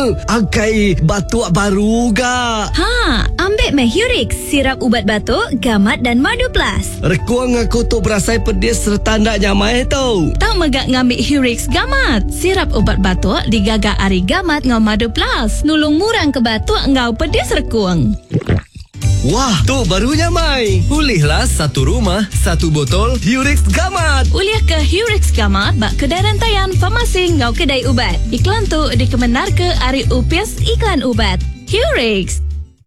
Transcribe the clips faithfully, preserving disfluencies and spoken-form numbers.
Angkai batuk baru ga. Ha, ambil Mehurix, sirap ubat batuk, gamat dan madu plus. Rekuang aku tu berasai pedis serta ndak nyamai tau. Tak megak ngambil Hurix gamat. Sirap ubat batuk digagak ari gamat ngau madu plus. Nulung murang ke batuk ngau pedis rekuang. Wah, tu barunya Mai. Pulihlah satu rumah, satu botol Hurix Gamat. Uliah ke Hurix Gamat bak kedai rantaian farmasi ngau kedai ubat. Iklan tu dikemenar ke Ari Upias Iklan Ubat. Hurix.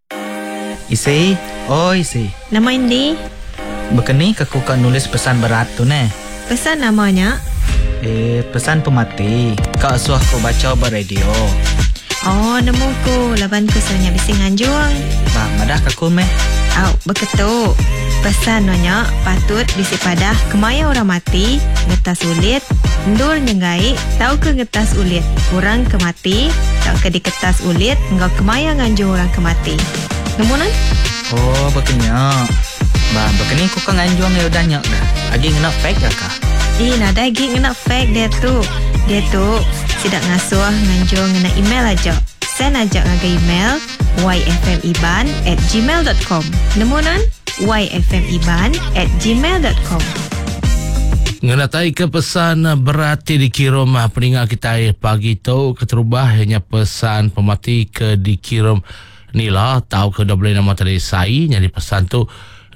Isi, oh isi. Nama Indi? Bekeni aku kan nulis pesan berat tu ne. Pesan namanya? Eh, pesan pemati. Kak suah kau baca beradio. Oh, nemu ku. Laban pesannya bising anjuang. Bah, madah kaku meh. Au, beketuk. Pesan nanya patut bisi padah kemaya orang mati, ngetas ulit, ndur nyenggai, tahu ke ngetas ulit. Orang kemati, tak ke diketas ulit, engkau kemaya nganjung orang kemati. Nemu nan? Oh, bekenya. Bah, bekeni ku kan anjuang ya udah nyak dah. Agi ngena fake ya kah? Ih, nada lagi ngena fake dia tu. Dia tu tidak ngasuh nganjung ngena email aja. Send aja ngaga email y f m iban at gmail dot com. Nemu nan? y f m iban at gmail dot com. Ngenatai ke pesan berarti dikirim peningat kita pagi tu keterubah hanya pesan pemati ke dikirim nila tahu ke dah boleh nama tadi sai jadi pesan tu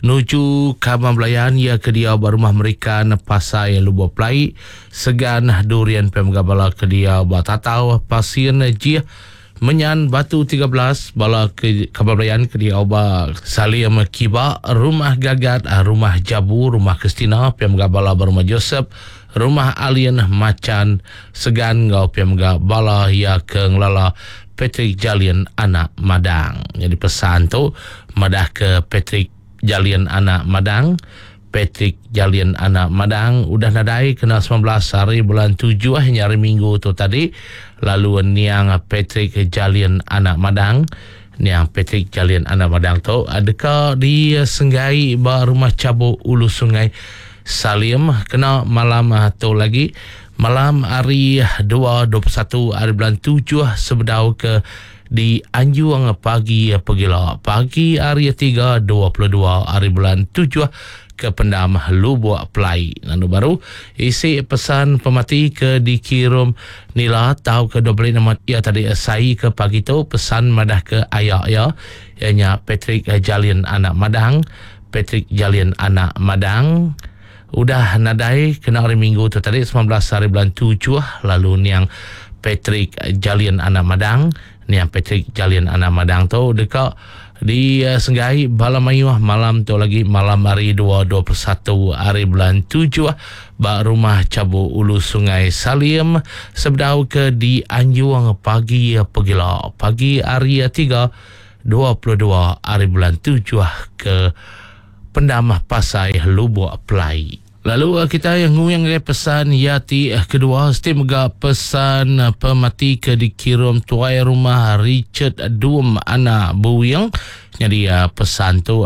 nuju kabar belayan ya ke dia rumah mereka pasai lubo plai segan durian pemgabala ke dia batatau pasien jia menyan batu tiga belas bala ke kabar belayan ke dia oba salim kiba rumah gagat rumah jabu rumah Kristina pemgabala rumah Joseph rumah alien macan segan ngau pemgabala ya ke ngelala Patrick Jalian anak Madang. Jadi pesan tu madah ke Patrick Jalian anak Madang. Patrick Jalian anak Madang udah nadai kena sembilan belas hari bulan tujuh hanya hari Minggu tu tadi. Lalu niang Patrick Jalian anak Madang. Niang Patrick Jalian anak Madang tu adakah di Senggai ba rumah Cabuk Ulu Sungai Salim kena malam tu lagi malam hari dua dua puluh satu hari bulan tujuh sebedau ke di Anjuang pagi pegila pagi hari tiga dua puluh dua hari bulan tujuh ke Pendam Lubuk Pelai. Lalu baru isi pesan pemati ke dikirim nila tahu ke dua belas nama ya tadi sai ke pagi tu pesan madah ke ayah ya ianya Patrick Jalian anak Madang. Patrick Jalian anak Madang udah nadai kena hari Minggu tu tadi sembilan belas hari bulan tujuh lalu niang Patrick Jalian anak Madang niang Patrick Jalian anak Madang tu dekat di uh, Senggai Balamayuh malam tu lagi malam hari dua dua puluh satu hari bulan tujuh ba rumah Cabuk Ulu Sungai Salim sebedau ke di Anjuang pagi pegila pagi hari tiga dua puluh dua hari bulan tujuh ke Pendam Pasai Lubuk Pelai. Lalu kita yang nguyang pesan yati kedua stimga pesan pemati ke dikirim tuai rumah Richard Dum anak Buyang. Jadi pesan tu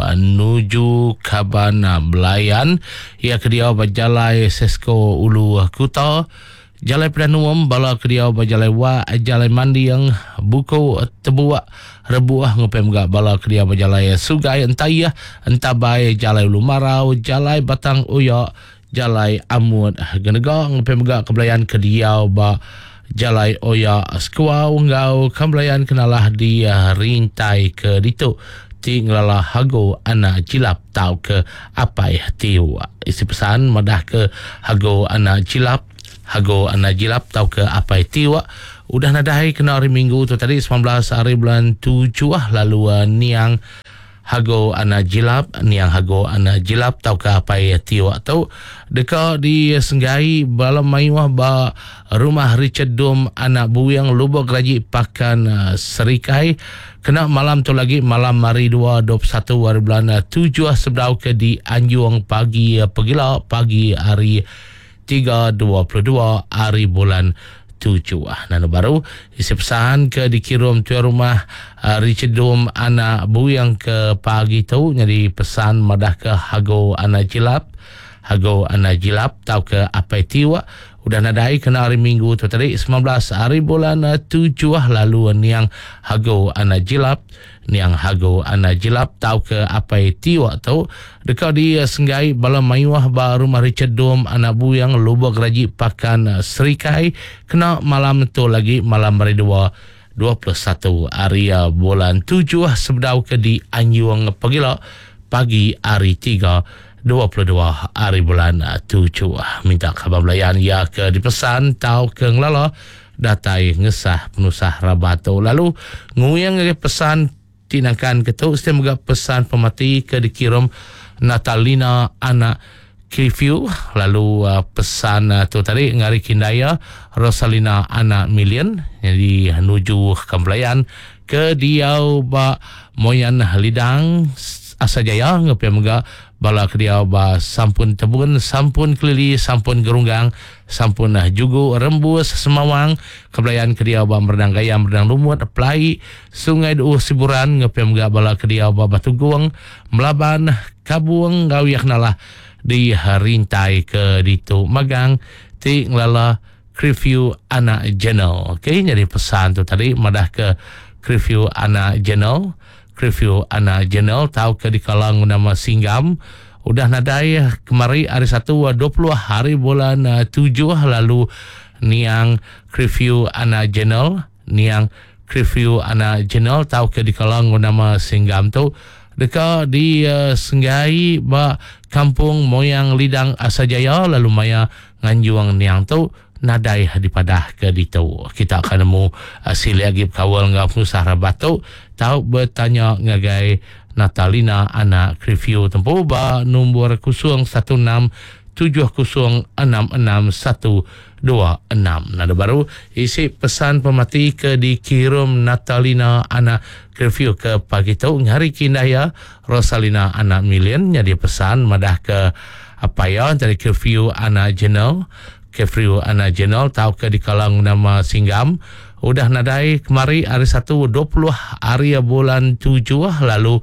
nuju Kaban Belayan ya ke dia berjalai Sesko Ulu Kuta. Jalai Pedanuam bala ke dia berjalai wa jalai mandi yang buku tebuak rebuah ngupem gak bala ke dia berjalai Sugai Entayah Entabai jalai Ulu Marau jalai Batang Uyak jalai Amud Genega ngupem gak kebelayan ke dia ba jalai Oya Sekuau ngau kebelayan kenalah dia rintai ke ditu tinggalah hago anak jilap tau ke apai tiu isi pesan madah ke hago anak jilap hago anak jilap tau ke apai tiu udah nadai kena hari Minggu tu tadi sembilan belas hari bulan tujuh lalu uh, niang hago anak jilap niang hago anak jilap tau ke apai tiu tau dekat di Senggai Balamayuh ba rumah Richard Dum anak Buyang Lubuk Raji Pakan uh, Serikai kena malam tu lagi malam hari dua dua puluh satu hari bulan tujuh sebedau ke di Anjuang pagi uh, pegila pagi hari tiga dua puluh dua hari bulan tujuh. Nano baru isi pesan ke dikirim tuan rumah uh, Richard Dum anak Buyang ke pagi tu jadi pesan madah ke hago anak jilap hago anak jilap tau ke apa tiwa Udah nadai kena hari Minggu tu tadi sembilan belas hari bulan tujuh lalu niang hago ana jilap niang hago ana jilap tahu ke apa tiwa tu dekat di senggai bala mayuah ba rumah Richard Dom anak buyang lubuk raji pakan serikai kena malam tu lagi malam hari dua dua puluh satu hari bulan tujuh sebedau ke di Anjuang pagila pagi hari tiga dua puluh dua hari bulan tujuh minta khabar belayan ya ke dipesan tau ke ngelala datai ngesah penusah rabato lalu nguyang ke pesan tinakan ketuk semoga pesan pemati ke dikirim Natalina anak Cliview lalu uh, pesan uh, tu tadi ngari kindaya Rosalina anak Million jadi nuju kembelayan ke diau ba moyan lidang Asajaya ngapai mega bala kedia ba sampun tebun sampun kelili sampun gerunggang sampun nah jugu rembus semawang kebelayan kedia ba merdang gayam merdang lumut pelai sungai du siburan ngapai mega bala kedia ba batuguang melaban kabuang gawiak nalah di harintai ke ditu magang ti nglala review anak channel okey jadi pesan tu tadi madah ke review anak channel review anak channel tahu ke di kalang nama Singgam udah nadai kemari hari satu dua puluh hari bulan tujuh lalu niang review anak channel niang review anak channel tahu ke di kalang nama Singgam tu dekat di uh, Senggai ba kampung moyang lidang Asajaya lalu maya nganjuang niang tu nadai hadipadah ke ditu kita akan nemu uh, sili lagi kawal ngap nusah rabatu tahu bertanya ngagai Natalina anak review tempo ba nombor kosong satu enam tujuh kosong enam enam satu dua enam nada baru isi pesan pemati ke dikirim Natalina anak review ke pagi tu ngari kindaya Rosalina anak Million jadi pesan madah ke apa ya dari review anak channel Kefriu anak jenol tahu ke di kalang nama Singgam udah nadai kemari hari satu dua puluh hari bulan tujuh lalu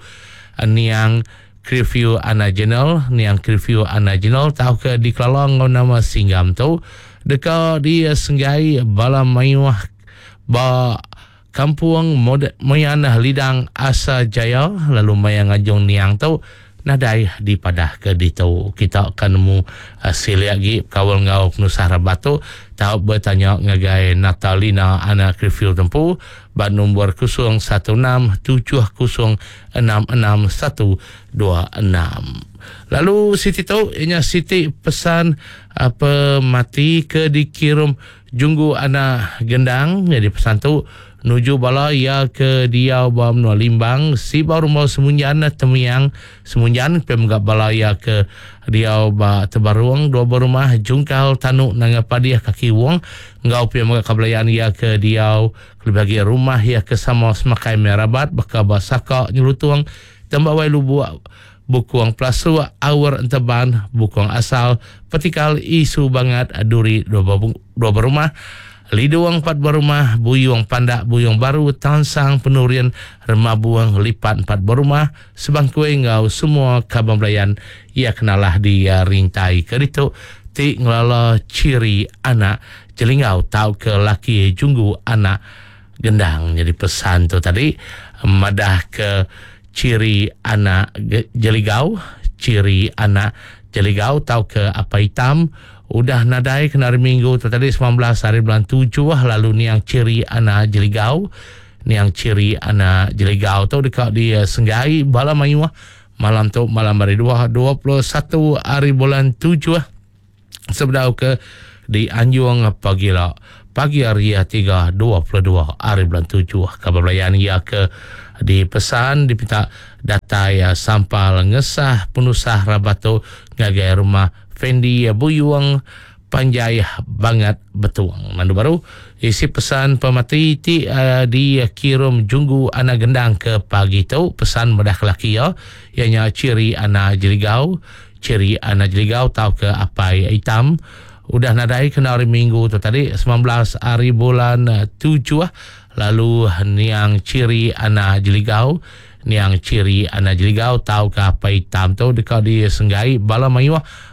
niang review anak jenol niang review anak jenol tahu ke di kalang nama Singgam tu dekat di Senggai bala mayuah ba kampung moyanah lidang Asajaya lalu mayang ajong niang tu nadai di padah ke ditu kita akan nemu hasil lagi kawal ngau nusah rabatu tahu bertanya ngagai Natalina anak review tempu ba nombor kosong satu enam tujuh kosong enam enam satu dua enam lalu Siti tu inya Siti pesan apa mati ke dikirim junggu anak gendang jadi pesan tu nuju bala ya ke dia ba menua limbang si baru mau semunjan temiang semunjan pemgap bala ya ke dia ba tebaruang dua berumah jungkal tanuk nanga padiah kaki wong ngau pemgap kabelayan ya ke dia bagi rumah ya ke sama semakai merabat baka basaka nyulutuang tambawai lubu bukuang plasu awar enteban bukuang asal petikal isu banget duri dua berumah Liduang empat berumah, buyung pandak, buyung baru, tansang, penurian, remabuang, lipat empat berumah, sebangkue ngau semua kabang belayan, ia kenalah dia rintai kerito, ti ngelala ciri anak, jelingau tahu ke laki junggu anak gendang. Jadi pesan tu tadi, madah ke ciri anak jeligau, ciri anak jeligau tahu ke apa hitam, udah nadai kena hari Minggu tu tadi sembilan belas hari bulan tujuh lalu niang ciri anak jeligau niang ciri anak jeligau tu dekat di Senggai bala mayuah malam tu malam hari dua dua puluh satu hari bulan tujuh sebedau ke di Anjuang pagila pagi hari tiga dua puluh dua hari bulan tujuh kabar belayan ia ke di pesan dipinta data ya sampal ngesah penusah rabato ngagai rumah Fendi Buyuang Panjai banget betuang. Mandu baru isi pesan pemati ti uh, di kirim junggu anak gendang ke pagi tu pesan mudah laki ya ianya ciri anak jeligau ciri anak jeligau tahu ke apa hitam udah nadai kena hari Minggu tu tadi sembilan belas hari bulan tujuh lalu niang ciri anak jeligau niang ciri anak jeligau tahu ke apa hitam tu dekat di Senggai bala mayuah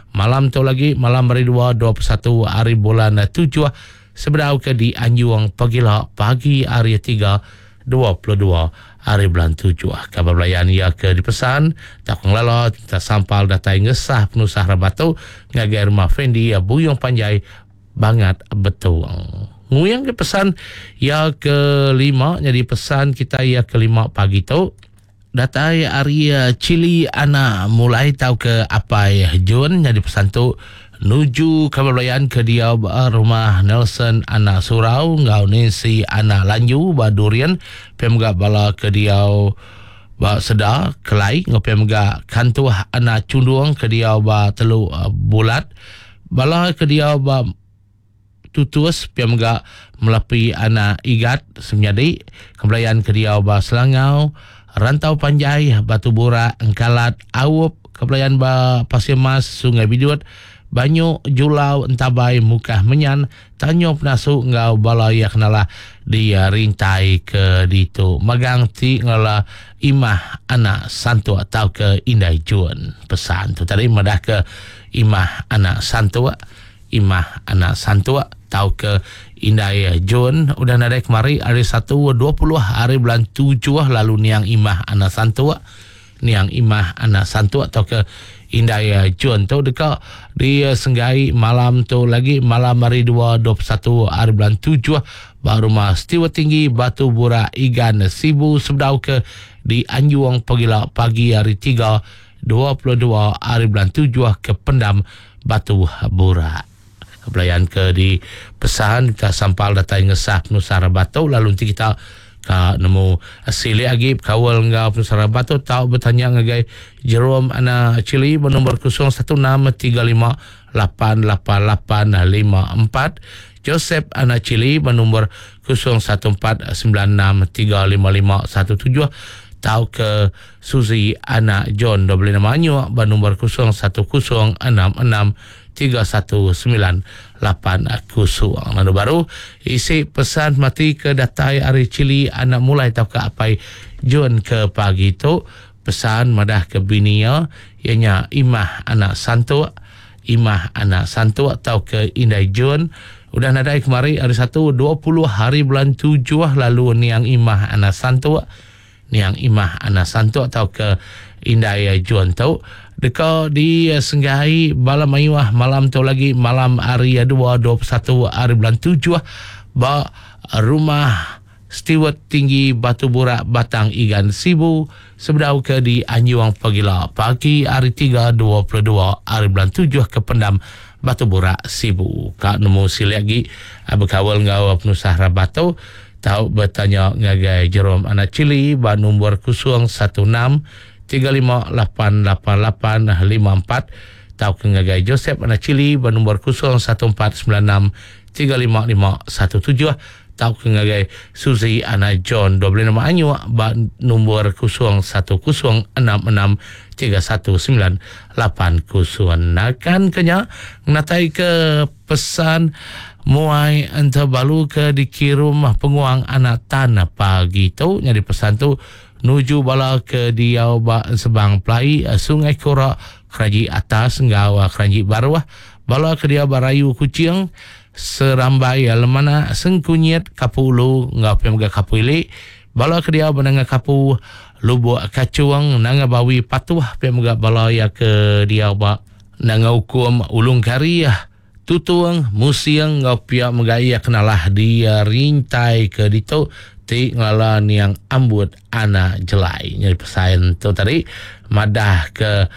malam tu lagi malam hari dua dua puluh satu hari bulan tujuh sebedau ke di Anjuang pagila pagi hari tiga dua puluh dua hari bulan tujuh. Kabar belayan ia ke dipesan tak ngelala kita sampal datai ngesah penusah rabatu ngagai rumah Fendi ya buyung panjai banget betul. Nguyang ke pesan ya kelima jadi pesan kita ya kelima pagi tu datai hari Cili ana mulai tahu ke apa ya Jun jadi pesan tu nuju kabar belayan ke dia rumah Nelson anak surau ngau ni si anak lanju badurian pemga bala ke dia ba sedar kelai ngau pemga kantuah anak cunduang ke dia ba telu uh, bulat bala ke dia ba tutus pemga melapi anak igat semyadi kebelayan ke dia ba selangau rantau panjai batu bura engkalat awup kebelayan ba Pasir Mas Sungai Bidut banyu julau entabai mukah menyan tanyo penasu ngau balaya kenala dia rintai ke ditu magang ti ngala imah anak santu atau ke indai juan pesan tu tadi madah ke imah anak santu imah anak santu tau ke indai juan udah nadai kemari hari satu dua puluh hari bulan tujuh lalu niang imah anak santu niang imah anak santu atau ke Indai Jun tu dekat di Senggai malam tu lagi malam hari dua dua puluh satu hari bulan tujuh baru rumah Setiwa Tinggi Batu Bura Igan Sibu sebedau ke di Anjuang pagila pagi hari tiga dua puluh dua hari bulan tujuh ke Pendam Batu Bura. Kebelayan ke di pesan kita sampal datai ngesah penusara batu lalu nanti kita ka nemu asili lagi kawal ngau penusara batu tahu bertanya ngagai Jerome ana Cili bernombor kosong satu enam tiga lima lapan lapan lapan lima empat Joseph ana Cili bernombor kosong satu empat sembilan enam tiga lima lima satu tujuh tahu ke Suzy ana John double nama anyo bernombor kosong satu kosong enam enam tiga satu sembilan lapan kosong. Lalu baru isi pesan mati ke datai hari Cili anak mulai tahu ke apa John ke pagi tu pesan madah ke binia ianya imah anak santu imah anak santu atau ke indai John udah nadai kemari hari satu dua puluh hari bulan tujuh lalu niang imah anak santu niang imah anak santu atau ke indai John tu dekat di Senggai malam ayuah malam tu lagi malam hari dua dua puluh satu hari bulan tujuh ba rumah Stewart Tinggi Batu Bura Batang Igan Sibu sebedau ke di Anjuang pagila pagi hari tiga dua puluh dua hari bulan tujuh ke Pendam Batu Bura Sibu. Kak nemu sili lagi berkawal ngau penusah rabatu tahu bertanya ngagai Jerome anak Cili ba nombor kosong satu enam tiga lima lapan lapan lapan lima empat tahu ke ngagai Joseph anak Cili bernombor kosong satu empat sembilan enam tiga lima lima satu tujuh tahu ke ngagai Suzy anak John double nama anyo bernombor kosong satu kosong enam enam tiga satu sembilan lapan kosong. Nakan kenya natai ke pesan muai anta balu ke dikirim penguang anak tanah pagi tu nyari pesan tu nuju bala ke diau ba sebang plai Sungai Kora Keraji Atas ngau Keraji Baru bala ke dia barayu kucing serambai lemana sengkunyet kapulu ngau pemga kapuli bala ke dia benanga kapu lubuk kacuang nanga bawi patuh pemga bala ya ke dia ba nanga hukum ulung kari tutuang musiang ngau pia megaya kenalah dia rintai ke ditu ti ngalan yang ambut anak jelai nyari pesayan tu tadi madah ke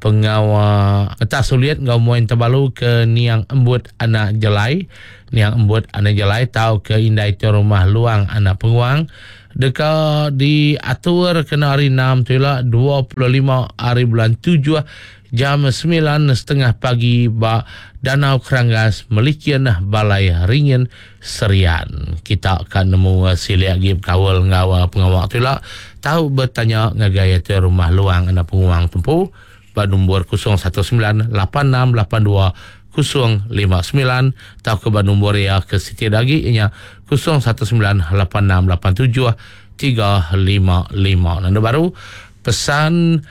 pengawa tak sulit ngau moin terbalu ke niang embut anak jelai niang embut anak jelai tahu ke indai tu rumah luang anak penguang dekat diatur kena hari enam tu lah dua puluh lima hari bulan tujuh jam sembilan setengah pagi ba Danau Keranggas melikian balai ringin serian. Kita akan nemu sili lagi kawal ngawa pengawak tu lah tahu bertanya ngagaya tu rumah luang anak penguang tempu ba nombor kosong satu sembilan lapan enam lapan dua kosong lima sembilan tahu ke ba nombor ya ke siti lagi ianya kosong satu sembilan lapan enam lapan tujuh tiga lima lima. Nanda baru pesan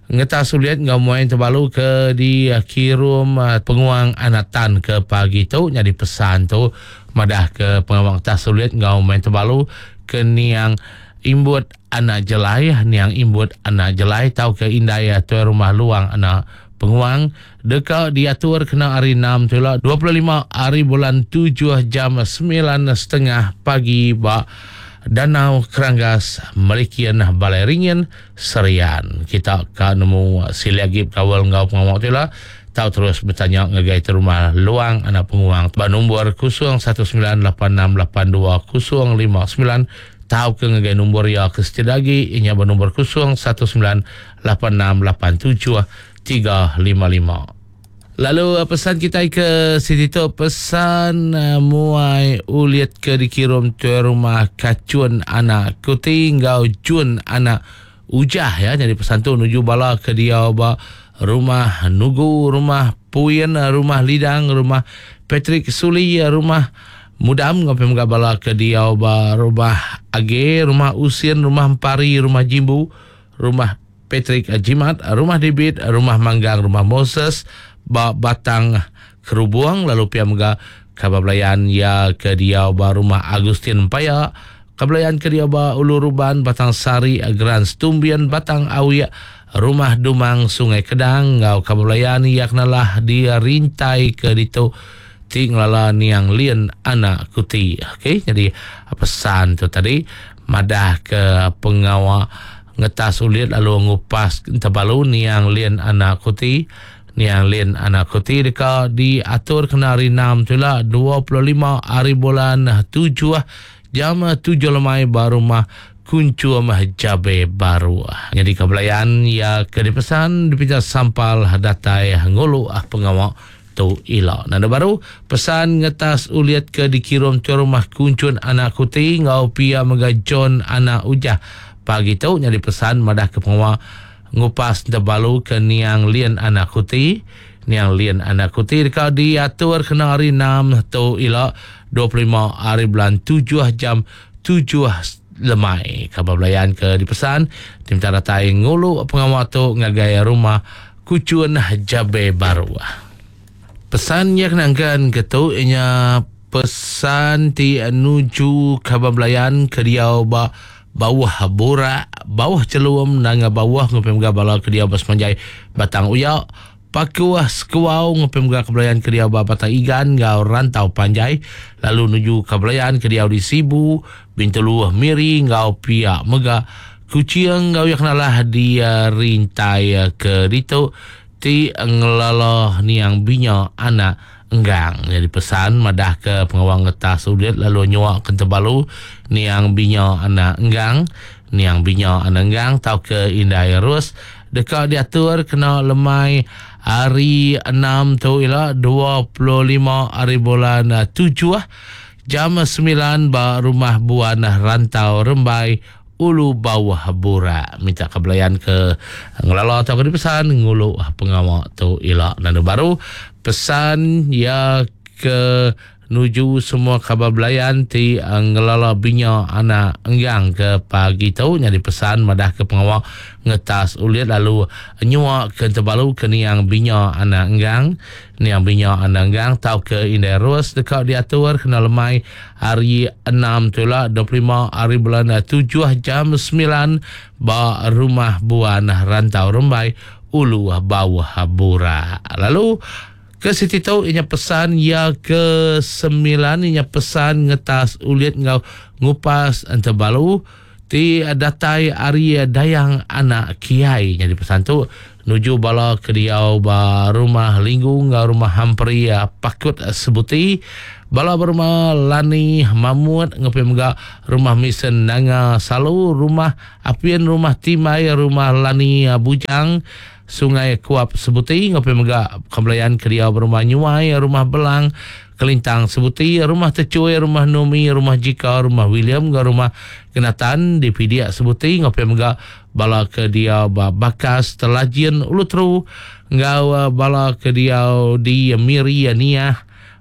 ngetas sulit ngau main terbalu ke di uh, kirum uh, penguang anatan ke pagi tu jadi pesan tu madah ke penguang tas sulit ngau main terbalu ke niang imbut anak jelai niang imbut anak jelai tau ke indaya tu rumah luang anak penguang dekat diatur kena hari enam tu lah dua puluh lima hari bulan tujuh jam sembilan setengah pagi ba Danau Keranggas Merikian Balai Ringin Serian. Kita kan nemu silagip kawal ngau pengawak tu lah. Tahu terus bertanya ngagai te rumah luang anak penguang. Ba nombor kosong satu sembilan lapan enam lapan dua kosong lima sembilan. Tahu ke ngagai nombor ya ke setidagi. Inya ba nombor kosong satu sembilan lapan enam lapan tujuh tiga lima lima. Lalu pesan kita ke Siti tu pesan uh, muai uliat ke dikirim tu rumah kacun anak kuti ngau jun anak ujah ya. Jadi pesan tu nuju bala ke dia ba rumah Nugu, rumah Puyen, rumah Lidang, rumah Patrick Suli, rumah Mudam ngapai mga bala ke dia ba rumah Age, rumah Usien, rumah Pari, rumah Jimbu, rumah Patrick Jimat, rumah David, rumah Manggang, rumah Moses, ba Batang Kerubuang, lalu pia mga kabablayan ya ke dia ba rumah Agustin Paya, kabablayan ke dia ba Uluruban, Batang Sari, Grand Stumbian, Batang Awi, rumah Dumang, Sungai Kedang, ngau kabablayan yaknalah dia rintai ke ditu tinglala niang lien anak kuti. Okey, jadi pesan tu tadi madah ke pengawa ngetas ulit lalu ngupas terbalu niang lien anak kuti niang lien anak kuti deka diatur kena hari enam tu lah dua puluh lima hari bulan tujuh jam tujuh lemai baru mah kuncu mah jabe baru. Jadi kebelayan ya ke dipesan dipijak sampal datai ngulu ah pengawak tu ila. Nada baru pesan ngetas uliat ke dikirim tu rumah kuncun anak kuti ngau pia megajon anak ujah pagi tu jadi pesan madah ke pengawak ngupas terbalu ke niang lien anak kuti niang lien anak kuti deka diatur kena hari enam tu ila dua puluh lima hari bulan tujuh jam tujuh lemai. Kabablayan ke dipesan tim taratai ngulu pengawak tu ngagaya rumah kucun jabe baru. Pesan yang kenangkan ke tu inya pesan ti nuju kabablayan ke diau ba bawah borak bawah celuam nanga bawah ngopem ga bala ke dia bas manjai batang uya pakuah sekuau ngopem ga kablayan ke dia ba batang igan ga rantau panjai lalu nuju kablayan ke dia di Sibu Bintulu Miri ngau pia mega kuciang ngau yaknalah dia rintai ke ditu ti ngelala niang binya anak enggang. Jadi pesan madah ke pengawang ngetas ulit lalu nyuak kentebalu niang binya anak enggang niang binya anak enggang tau ke indai rus dekat diatur kena lemai hari enam tu ila dua puluh lima hari bulan tujuh jam sembilan ba rumah buan rantau Rembai Ulu Bawah Bura. Minta kebelayan ke ngelala atau ke pesan ngulu pengawak tu ila. Nada baru pesan ya ke nuju semua kabablayan ti ngelala binya anak enggang ke pagi tu jadi pesan madah ke pengawak ngetas ulit lalu nyuak ke terbalu ke niang binya anak enggang niang binya anak enggang tau ke indai rus dekat diatur kena lemai hari enam tu lah dua puluh lima hari bulan tujuh jam sembilan ba rumah buan rantau Rembai Ulu Bawah Bura. Lalu ke Siti tu inya pesan ya ke sembilan inya pesan ngetas ulit ngau ngupas antabalu ti datai ari dayang anak kiai. Jadi pesan tu nuju bala ke diau ba rumah Linggung ngau rumah Hampri Pakut sebuti bala berumah Lani Mamut ngapai mga rumah Misen Nanga Salu rumah Apien rumah Timai rumah Lani Bujang Sungai Kuap Sebuti ngapai mga kebelayan ke dia berumah Nyuai rumah Belang Kelintang Sebuti rumah Tecuai rumah Nomi rumah Jika rumah William ngau rumah Kenatan di Pidia Sebuti ngapai mga bala ke dia Bakas Telajian Ulutru ngau bala ke dia di Miri Niah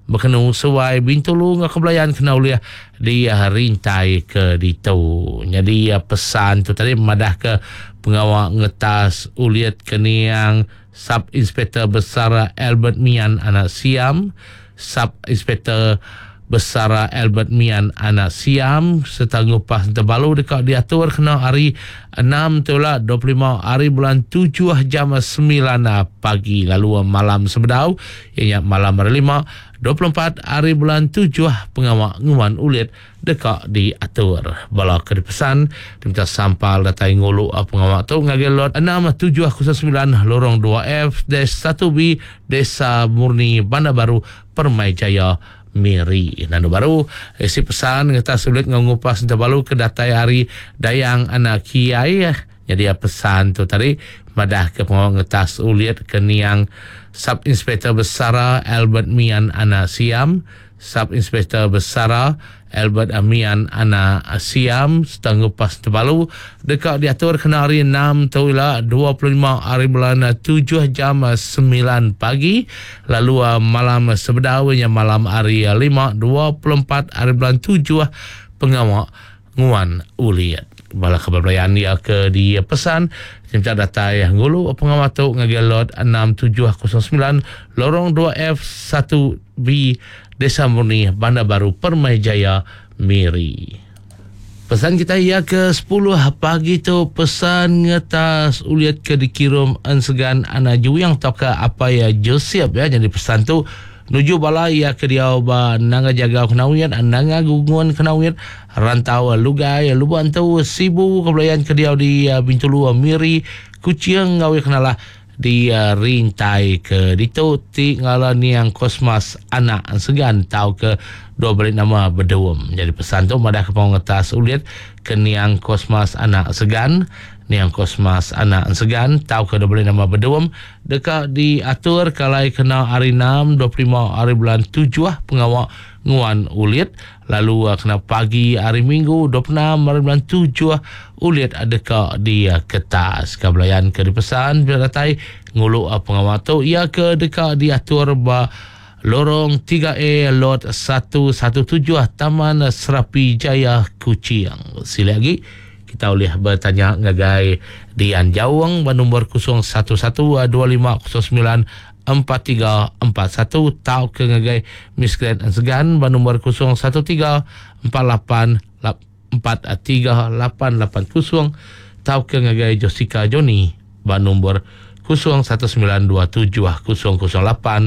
berkenu sewai bintulu ngak kebelayan kena uliah dia rintai ke ditu. Jadi ya pesan tu tadi madah ke pengawal ngetas uliat keniang Sub Inspektor Besar Albert Mian anak Siam, Sub Inspektor Besar Albert Mian anak Siam setangguh pas terbalu dekat diatur kena hari enam tu lah dua puluh lima hari bulan tujuh jam sembilan pagi lalu malam sebedau ianya malam hari lima dua puluh empat hari bulan tujuh pengawak nguan ulit dekat diatur bala ke dipesan diminta sampal datai ngulu pengawak tu ngagelot enam tujuh kosong sembilan lorong dua F satu B Desa Murni Bandar Baru Permai Jaya Miri. Nando baru isi pesan kita sulit ngupas terbalu ke datai hari dayang anak kiai. Jadi pesan tu tadi madah ke pengawal ngetas uliat ke niang Sub Inspektor Besar Albert Mian anak Siam, Sub Inspektor Besar Albert Mian anak Siam setangguh pas terbalu dekat diatur kena hari enam tahulah dua puluh lima hari bulan tujuh jam sembilan pagi lalu malam sebedawanya malam hari lima dua puluh empat hari bulan tujuh pengawak nguan uliat bala kebelayan dia ke dia pesan cinta data yang ngulu pengawal tu ngagelot enam tujuh kosong sembilan lorong dua F satu B Desa Murni Bandar Baru Permai Jaya Miri. Pesan kita ya ke sepuluh pagi tu pesan ngetas uliat ke dikirim ansegan anak juyang tau ke apa ya Joseph ya. Jadi pesan tu nuju balai ya ke dia ba nanga jaga kenawian nanga gugungan kenawian rantau lugai luban tu sibu kebelayan ke dia di uh, Bintulu Miri kuciang ngawe kenala di uh, rintai ke ditu ti ngala niang kosmas anak segan tau ke dua balik nama berdewam. Jadi pesan tu madah ke pengetas uliat ke niang kosmas anak segan niang kosmas anak segan tau ke dua balik nama berdewam dekat diatur kalai kena hari enam dua puluh lima hari bulan tujuh pengawak nguan uliat lalu uh, kena pagi hari minggu dua puluh enam hari bulan tujuh uliat dekat di uh, ketas kabelayan ke dipesan bila datai ngulu uh, pengawak tu ia ke dekat diatur ba lorong tiga A lot satu satu tujuh Taman Serapi Jaya Kuching. Sila lagi kita boleh bertanya ngagai Dian Jawang bernombor kosong satu satu dua lima kosong sembilan empat tiga empat satu tau ke ngagai Miss Grand Segan bernombor kosong satu tiga empat lapan empat tiga lapan lapan kosong tau ke ngagai Jessica Joni bernombor kosong satu sembilan dua tujuh kosong kosong lapan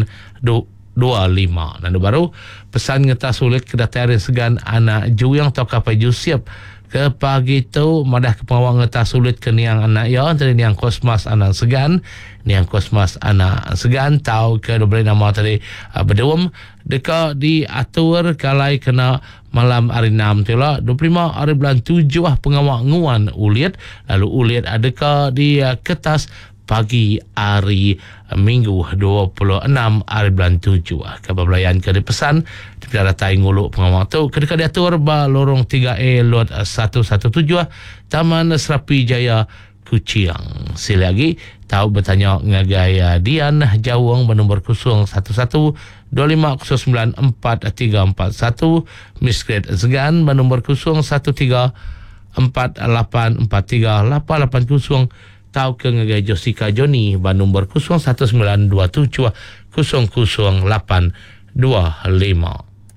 dua lima. Dan baru pesan ngetas sulit kedatang segan anak juyang tau kapai Jusiap ke pagi tu madah ke pengawal ngetas sulit ke niang anak ya tadi niang kosmas anak segan niang kosmas anak segan tau ke dua nama tadi uh, berdewam dekat diatur kalai kena malam hari enam tu lah dua puluh lima hari bulan tujuh pengawal nguan uliat lalu uliat adakah di uh, ketas pagi hari minggu dua puluh enam hari bulan tujuh. Kebelayan ke dipesan dipilih datai ngulu pengawal tu kedekat diatur ba lorong tiga A lot satu satu tujuh Taman Serapi Jaya Kuching. Sila lagi tahu bertanya ngagaya Dian Jawang bernombor kosong satu satu dua lima kosong sembilan empat tiga empat satu Miss Grade Segan bernombor kosong satu tiga empat lapan empat tiga lapan lapan kosong tau ke ngagai Jessica Joni bernombor kosong satu sembilan dua tujuh kosong kosong lapan dua lima.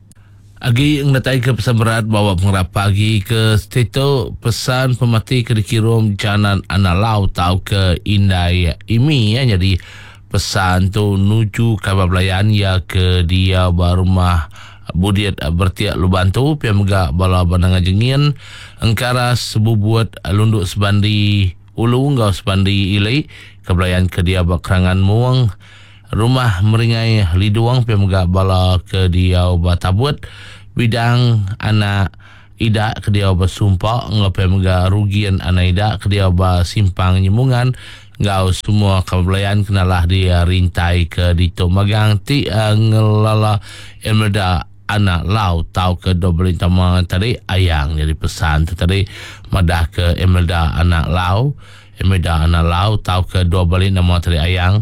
Agi yang datai ke pesan berat bawa pengerap pagi ke steto pesan pemati ke dikirim janan anak lau tau ke Indai Imi ya. Jadi pesan tu nuju kabablayan ya ke dia barumah budiat bertiak lubantu pia megak bala bananga jengin engkara sebubuat lunduk sebandi ulu ngau sebandi ilai kebelayan ke dia bakrangan muang rumah meringai liduang pia megak bala ke dia batabut bidang anak ida ke dia bersumpah ngau pia megak rugian anak ida ke dia basimpang nyemungan ngau semua kebelayan kenalah dia rintai ke dito magang ti uh, ngelala emeda anak lau tau ke dobel tama tadi ayang. Jadi pesan tu tadi madah ke Emelda anak lau Emelda anak lau tau ke dua balik nama tadi ayang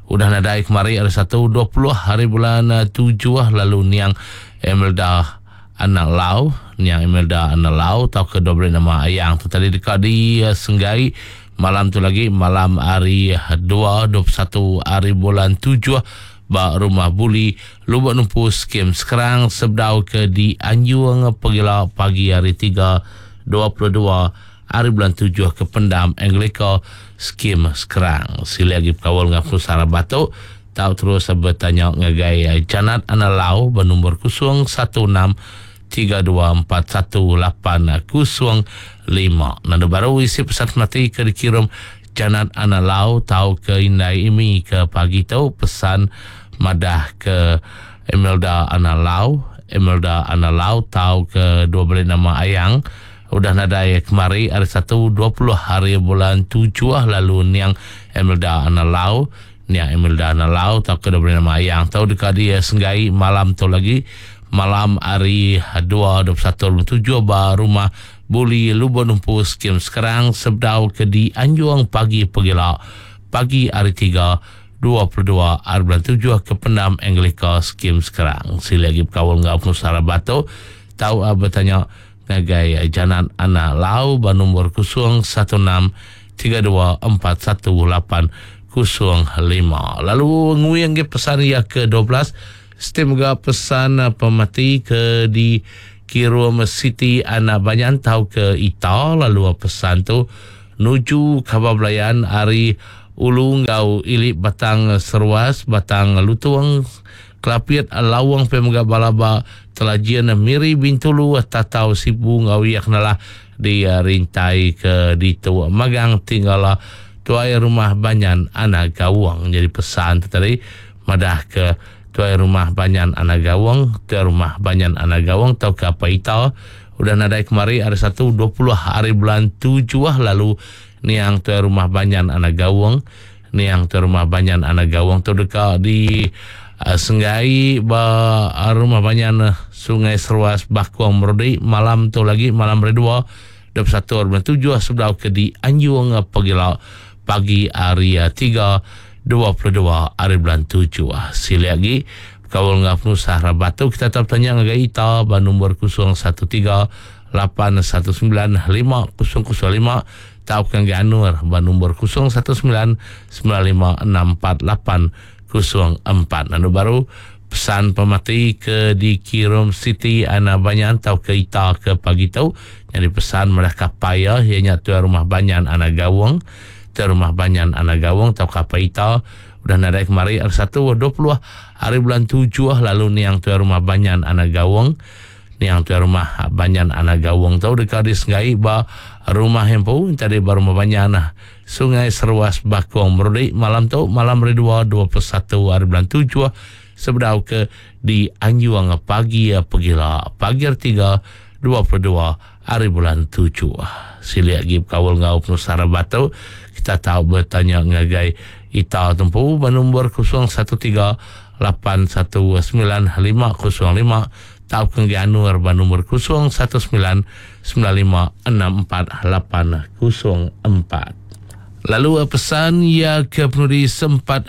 udah nadai kemari hari satu dua puluh hari bulan tujuh lalu niang Imelda anak lau niang Imelda anak lau tau ke dua belas nama ayang tu tadi dekat di uh, Senggai malam tu lagi malam hari dua dua puluh satu hari bulan tujuh ba rumah buli lubuk numpus skim sekarang sebdau ke di Anjuang pegila pagi hari tiga dua puluh dua hari bulan tujuh ke pendam Anglika skim sekarang sila lagi kawal ngapus Sarah Batuk tahu terus bertanya ngagai Janat Analau bernombor kosong satu enam tiga dua empat satu lapan kosong lima nada baru isi pesan mati ke dikirim Janat Analau tahu ke Indai Imi ke pagi tahu pesan madah ke Imelda Analau Imelda Analau tahu ke dua belas nama ayang udah nadai kemari hari satu dua puluh hari bulan tujuh lalu niang Imelda Analau niang Imelda Analau tahu ke dua belas nama ayang tahu dekat dia Senggai malam tu lagi malam hari dua dua puluh satu tujuh ba rumah buli lubuk numpus skim sekarang sebdau ke di Anjuang pagi pegila pagi hari tiga dua puluh dua hari bulan tujuh ke pendam Anglika skim sekarang sila lagi berkawal ngau Sarah Batuk tahu uh, bertanya ngagai Janat anak lau bernombor kosong satu enam tiga dua empat satu lapan kosong lima lalu nguyang ke pesan ya ke dua belas stem ga pesan uh, pemati ke di Kirom City anak banyak tahu ke Ita lalu uh, pesan tu nuju Kabablayan hari ulu ngau ilik batang serwas batang lutuang Kelapiat lawang pemega balaba telajian miri bintulu tatau sibu ngau yak nalah di rintai ke di tu magang tinggal tuai rumah banyan anak gawang jadi pesan tadi madah ke tuai rumah banyan anak gawang tuai rumah banyan anak gawang tau ke apa ita udah nadai kemari hari satu dua puluh hari bulan tujuh lalu niang tuai rumah banyan anak gawang niang tuai rumah banyan anak gawang tu dekat di Uh, Senggai ba rumah banyak uh, Sungai Serwas Bakuang Merodi malam tu lagi malam redua dua puluh satu bulan tujuh sebelum ke di Anjuang uh, pegila pagi hari uh, tiga dua puluh dua hari bulan tujuh uh, sila lagi kawal ngapnu Sarah Batuk kita tetap tanya ngagai ita ba nombor kosong satu tiga lapan satu sembilan lima kosong kosong lima tahu kan ganur ba nombor kosong satu sembilan sembilan lima enam empat lapan kosong empat nanu baru pesan pemati ke di Kirom City anak banyak tahu ke ita ke pagi tahu jadi pesan mereka payah ianya tuan rumah banyak anak gawang tuan rumah banyak anak gawang tahu ke apa ita udah nadai kemari hari satu dua puluh hari bulan tujuh lalu ni yang tuan rumah banyak anak gawang ni yang tuan rumah banyak anak gawang tahu dekat di Senggai ba rumah yang pun tadi baru rumah banyak anak Sungai Serwas Bakuang Merodi malam tu malam redua dua puluh satu hari bulan tujuh sebedau ke di Anjuang pagi pegila pagi hari tiga dua puluh dua hari bulan tujuh sila lagi kawal ngau Sarah Batuk kita tahu bertanya ngagai ita tempu bernombor kosong satu tiga lapan satu sembilan lima kosong lima tahu kengganur bernombor kosong satu sembilan sembilan lima enam empat lapan kosong empat. Lalu pesan ya ke penuri sempat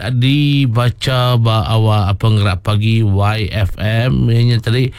dibaca ba awak penggerak pagi Y F M ini tadi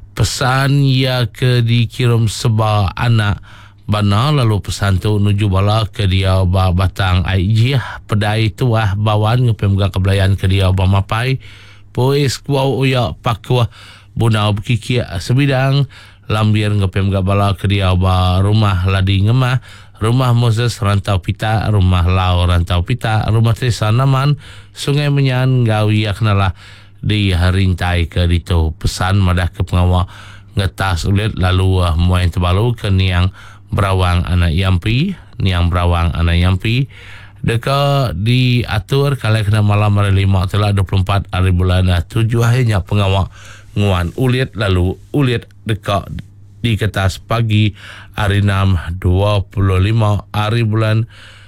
pesan ya ke dikirim seba anak bana lalu pesan tu nuju bala ke dia ba batang I G pedai tu ah bawan ngepemga kebelayan ke dia ba mapai pois kuau uya pakwa bunau bekiki sebidang lambiar ngepemga bala ke dia ba rumah ladi ngemah Rumah Moses Rantau Pita, Rumah Lau Rantau Pita, Rumah Teresa Naman, Sungai Menyan, Gawi Yaknalah di Harintai ke ditu pesan madah ke pengawal ngetas ulit lalu uh, muain terbalu ke niang berawang anak yampi, niang berawang anak yampi. Deka diatur kalau kena malam hari lima telah dua puluh empat hari bulan tujuh akhirnya pengawal nguan ulit lalu ulit deka di kertas pagi hari enam dua puluh lima hari bulan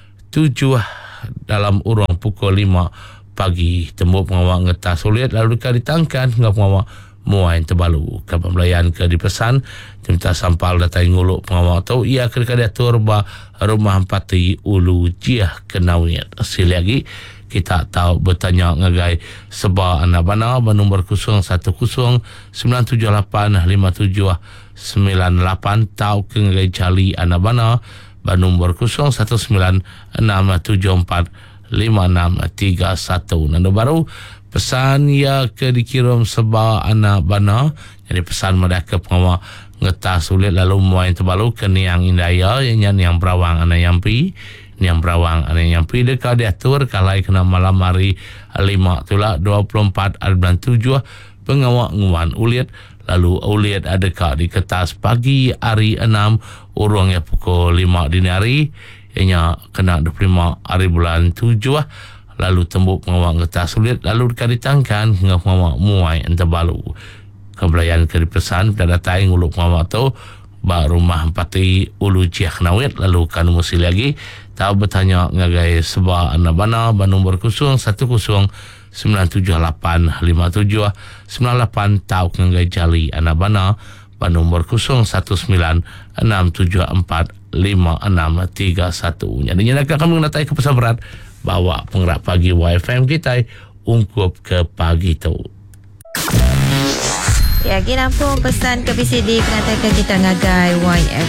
tujuh dalam urang pukul lima pagi tembuk pengawal ngetas sulit lalu dekat ditangkan dengan pengawal muain terbalu ke pembelayan ke dipesan minta sampal datai nguluk pengawal tahu ia ke diatur ba rumah empati ulu jiah kenawir sila lagi kita tahu bertanya ngagai sebab anak bana bernombor kosong satu kosong sembilan tujuh lapan lima tujuh sembilan lapan tahu ke ngagai cali anak bana bernombor kosong satu sembilan enam tujuh empat lima enam tiga satu. Nando baru pesan ya ke dikirim sebab anak bana, jadi pesan mereka pengawa ngetah sulit lalu muai terbalu ke niang indaya yang yang berawang anak yang pi yang berawang anak yang pi dekat diatur kalai kena malam hari lima tulah dua puluh empat bulan tujuh pengawak nguan uliat lalu uliat ada kat di kertas pagi hari enam urang ya pukul lima dini hari ianya kena dua puluh lima hari bulan tujuh lalu tembuk pengawak kertas uliat lalu dekat ditangkan hingga pengawak muai terbalu kebelayan ke dipesan pada datang uluk pengawak tu ba rumah empati ulu ciak nawit lalu kan musi lagi tahu bertanya ngagai sebab anak bana bernombor kosong satu kosong sembilan tujuh lapan lima tujuh sembilan lapan tahu ngagai jali anak bana bernombor kosong satu sembilan enam tujuh empat lima enam tiga satu. Jadi nyatakan kami mengenai ke pesan berat bawa penggerak pagi Y F M kita ungkup ke pagi tu. Ya, kita nampung pesan ke P C D pengatakan kita ngagai Y F